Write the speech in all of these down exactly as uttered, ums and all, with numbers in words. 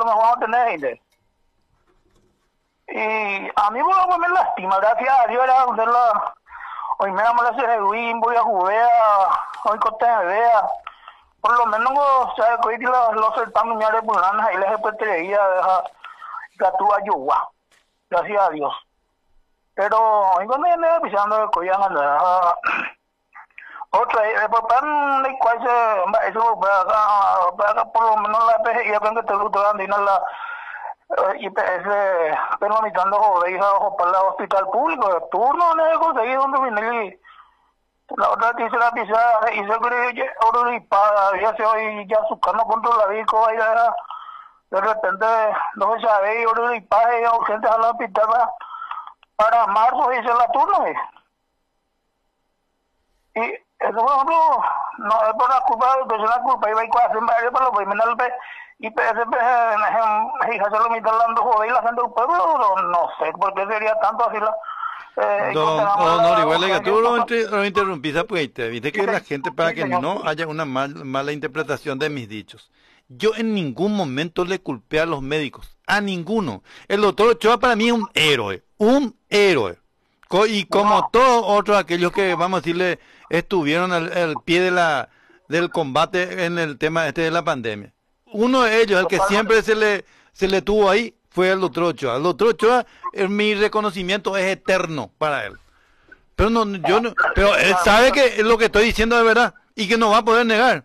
nos vamos a tener gente. Y a mí pues, me lastima, gracias a Dios era donde la... Hoy me damos la C G U I, voy a Judea, hoy coste me vea. Por lo menos, o sea, que hoy los, los certámenes de Pulanas, ahí les he petreía, deja, gatúa yugua. Gracias a Dios. Pero hoy cuando viene pisando de Coyan, anda, otra, por pan de cual se, eso, por lo menos la P G I, que te lo dan, dinos la I P S, permitando joder, ojo, para el hospital público, tú no le conseguí donde viene la otra dice la pisada, y se cree que oro y paga, ya se hoy, ya su carno contra la bico, ahí de repente, no se sabe, oro y paga, y urgente al hospital para, para marzo, dice la turno, ¿eh? Y eso, por ejemplo, no es por la culpa, es la culpa, iba a ir a hacer varios para los criminales, y P S P, hija, se lo mitad hablando, joder, y la gente del pueblo, no, no sé por qué sería tanto así la... Eh, Don, don Orihuela, tú lo, inter, lo interrumpiste, pues, te viste que la gente, para que no haya una mal, mala interpretación de mis dichos. Yo en ningún momento le culpé a los médicos, a ninguno. El doctor Ochoa para mí es un héroe, un héroe. Y como no. todos otros aquellos que, vamos a decirle, estuvieron al, al pie de la del combate en el tema este de la pandemia. Uno de ellos, el que siempre se le, se le tuvo ahí, fue el doctor Ochoa. El doctor Ochoa, eh, mi reconocimiento es eterno para él. Pero no, yo no, pero él sabe que lo que estoy diciendo es verdad y que no va a poder negar.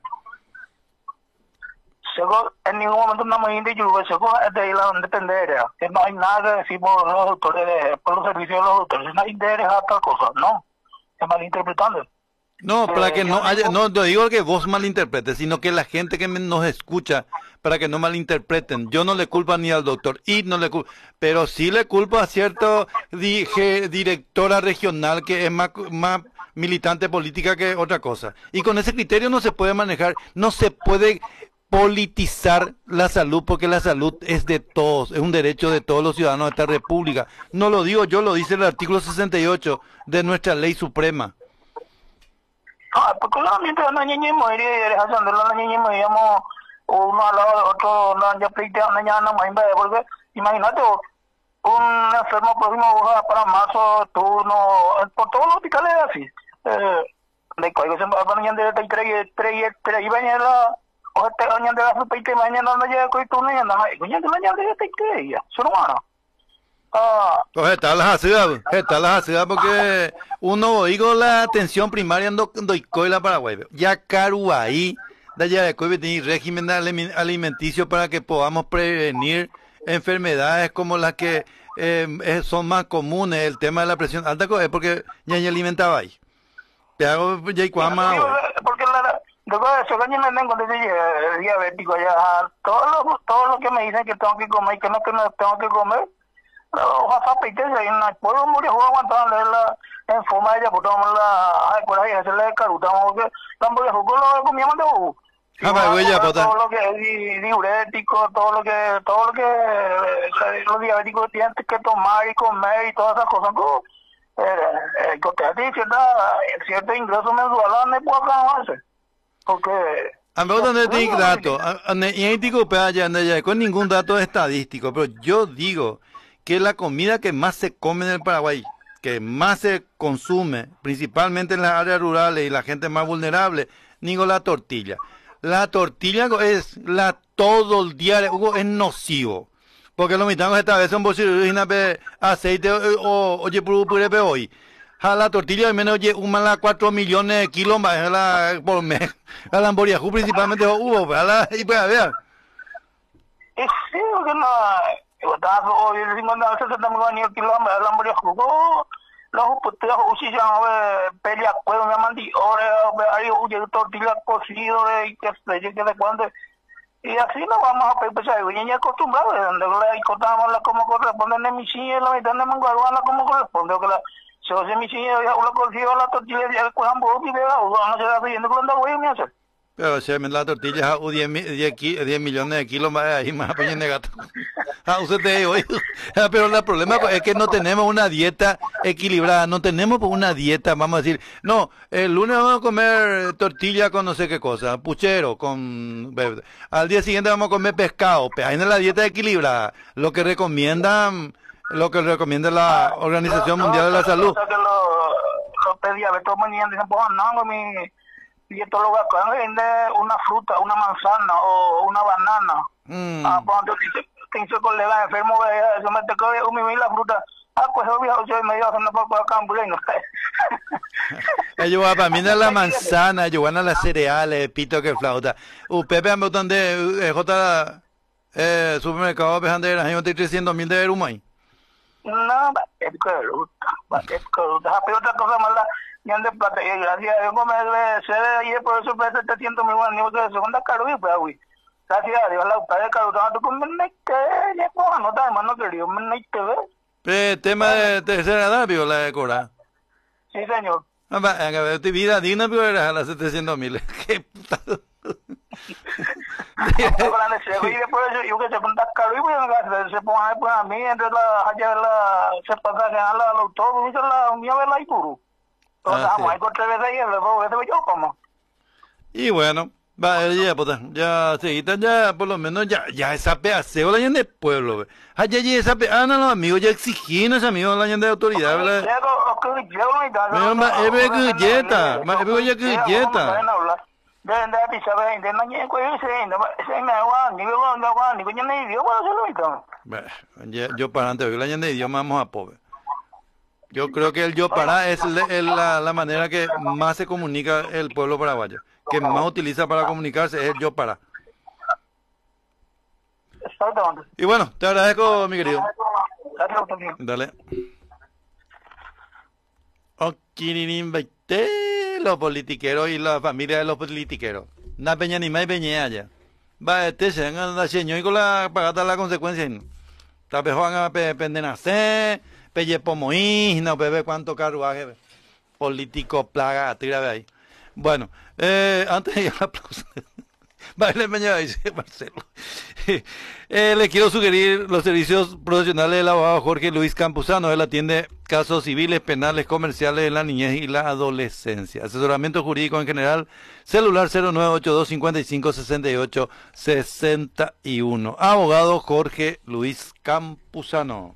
En ningún momento no me indico que de la dependencia, que no hay nada que decir por los doctores, por los servicios de los doctores, no hay interés a tal cosa, no, es malinterpretando. No, para que no haya, no, no digo que vos malinterpretes, sino que la gente que nos escucha, para que no malinterpreten. Yo no le culpo ni al doctor y no le culpo, pero sí le culpo a cierto dije, directora regional que es más, más militante política que otra cosa. Y con ese criterio no se puede manejar, no se puede politizar la salud, porque la salud es de todos, es un derecho de todos los ciudadanos de esta república. No lo digo yo, lo dice el artículo sesenta y ocho de nuestra ley suprema. Ah, porque la mientras la niña y morir, dejando la niña y moríamos uno al lado de otro, no ya pleiteando ya no más, porque imagínate un enfermo próximo para marzo, turno, por todos los hospitales así. Eh, le caigo siempre a la niña de tres tres tres y venía la o este año de la supeite mañana no llega con turno y anda, coño de la niña de tres tres ya, solo mano. Ah, pues está la ciudad, está la ciudad porque uno oigo la atención primaria en Doicoy Paraguay. Ya Caruaí, de allá de Coibe tiene régimen alimenticio para que podamos prevenir enfermedades como las que eh, son más comunes, el tema de la presión alta, es porque ya ya alimentaba ahí. Te hago ya cuama. Porque la después de eso que me tengo de diabético ya todo lo todo lo que me dicen que tengo que comer y que no que no tengo que comer. Ojalá peitese y no puedo morir aguantando la en forma de por la ay por ahí hacerle caruta porque tampoco jugo lo comíamos de jugo. Todo lo que es diurético, todo lo que todo lo que los diabéticos tienen que tomar y comer y todas esas cosas. Eh, que a ti cierta cierto ingreso mensual no puedo hacer porque a mí no tengo datos, y digo con ningún dato estadístico, pero yo digo que la comida que más se come en el Paraguay, que más se consume, principalmente en las áreas rurales y la gente más vulnerable, digo la tortilla. La tortilla es la todo el día, es nocivo. Porque lo mitad esta vez son bolsillos de aceite o oye pure hoy. La tortilla al menos oye una cuatro millones de kilos más la por mes. La lamboriajú principalmente hubo, la y pues a ver. Es sí, que no hoy cincuenta sesenta millones de kilómetros la lamboriajú. Los puteros usan pelea puedo me mandi ahora hay oye tortilla cocido de que se que de cuando y así nos vamos a empezar y ya acostumbrados donde le cortamos la como corresponde en mi silla la mitad de manguaruana como corresponde que la se hace mi silla ya una cocido la tortilla ya cojan bobo y de la no se está viendo cuando voy a me hacer pero si la tortilla es diez millones de kilos más ahí más peña de gato Ah, usted te digo, pero el problema es que no tenemos una dieta equilibrada, no tenemos una dieta, vamos a decir, no, el lunes vamos a comer tortilla con no sé qué cosa, puchero, con, al día siguiente vamos a comer pescado, ahí no es la dieta equilibrada, lo que recomiendan, lo que recomienda la Organización Mundial de la Salud. O sea que los pediátricos mañana dicen, pues no, mi dietólogo acá vende una fruta, una manzana o una banana. Mm. Ah, pues entonces tengo colega enfermo, yo me te quedo un mi la fruta. Ah, pues obvio, yo me iba a hacer una poco acá en Buleno. Ellos van a mí la manzana, ellos van a las cereales, pito que flauta. U Pepe me botan de J eh supermercado de las años de trescientos mil de Erumay. No, es que ruta, es que ruta. Pero otra cosa mala, ya de plata, y gracias a Dios, como se ve, y por eso pesa setecientos mil guanes, de segunda caro y pues, güey. Gracias a Dios, la usted de caro, tú con me que, ya, pues, no está, hermano, querido, me que ver. Eh, tema de tercera edad, vio la de Cora. Sí, señor. Ah, va, a ver, tu vida digna, pero era a las setecientos mil. Qué puta. Y después yo que se ponga caro y pues se pone pues a mí entre la allá la se pasa que a la autobús y la mía de la Ipuru. Entonces vamos a encontrar veces ahí luego eso yo como. Y bueno, va ya puta, ya seguita ya por lo menos ya ya esa pedaceo la gente del pueblo. Allá ya esa ana los amigos ya exigían ese amigo la gente de autoridad, ¿verdad? Pero más es que yeta, más es que ya que yeta. Then that is a way, then I go saying, saying, I want, you want, no one, you need, you want to know. Yo para antes, el año de idioma vamos a pobre. Yo creo que el yo para es, le, es la, la manera que más se comunica el pueblo paraguayo, que más utiliza para comunicarse es el yo para. Y bueno, te agradezco, mi querido. Dale. Okiririn veinte, los politiqueros y la familia de los politiqueros. Na peña ni más peña allá. Va, este se vengan a señor y con la pagata la consecuencia. Tapejoan a pendenace, pelle pomoí, no bebe cuánto carruaje. Político plaga, tira de ahí. Bueno, eh, antes de ir a la pausa. Vale, mañana dice Marcelo. Eh, le quiero sugerir los servicios profesionales del abogado Jorge Luis Campuzano. Él atiende casos civiles, penales, comerciales de la niñez y la adolescencia. Asesoramiento jurídico en general. Celular cero nueve ocho dos cinco cinco seis ocho seis uno. Abogado Jorge Luis Campuzano.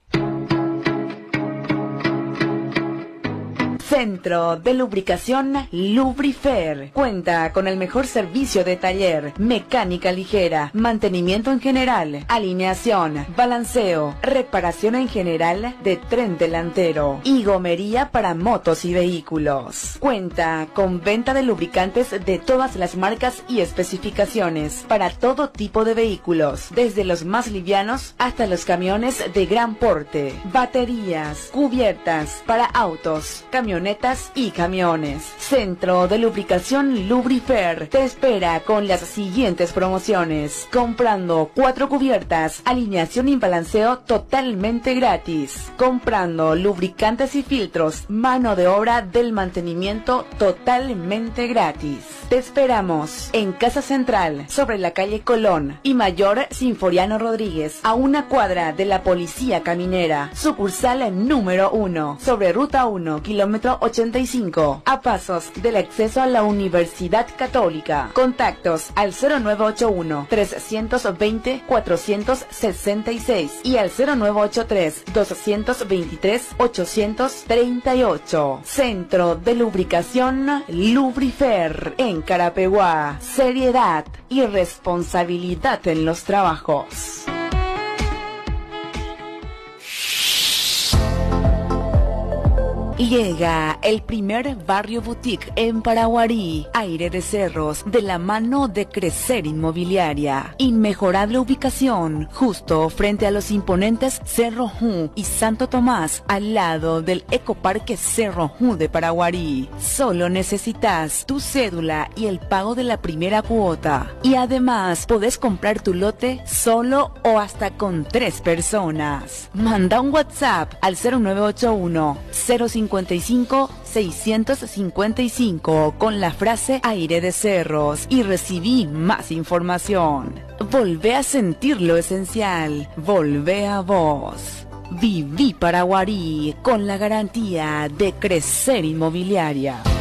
Centro de Lubricación Lubrifer. Cuenta con el mejor servicio de taller, mecánica ligera, mantenimiento en general, alineación, balanceo, reparación en general de tren delantero y gomería para motos y vehículos. Cuenta con venta de lubricantes de todas las marcas y especificaciones para todo tipo de vehículos, desde los más livianos hasta los camiones de gran porte, baterías, cubiertas para autos, camiones y camiones. Centro de Lubricación Lubrifer te espera con las siguientes promociones. Comprando cuatro cubiertas, alineación y balanceo totalmente gratis. Comprando lubricantes y filtros, mano de obra del mantenimiento totalmente gratis. Te esperamos en Casa Central, sobre la calle Colón y Mayor Sinforiano Rodríguez, a una cuadra de la Policía Caminera. Sucursal número uno, sobre Ruta uno, kilómetro ochenta y cinco, a pasos del acceso a la Universidad Católica. Contactos al cero nueve ocho uno, tres dos cero, cuatro seis seis y al cero nueve ocho tres, dos dos tres, ocho tres ocho. Centro de Lubricación Lubrifer en Carapeguá. Seriedad y responsabilidad en los trabajos. Llega el primer barrio boutique en Paraguarí, aire de cerros, de la mano de Crecer Inmobiliaria. Inmejorable ubicación, justo frente a los imponentes Cerro Ju y Santo Tomás, al lado del Ecoparque Cerro Ju de Paraguarí. Solo necesitas tu cédula y el pago de la primera cuota. Y además, podés comprar tu lote solo o hasta con tres personas. Manda un WhatsApp al cero nueve ocho uno, cero cinco cincuenta y cinco, seiscientos cincuenta y cinco con la frase Aire de Cerros y recibí más información. Volvé a sentir lo esencial, volvé a vos. Viví Paraguarí con la garantía de Crecer Inmobiliaria.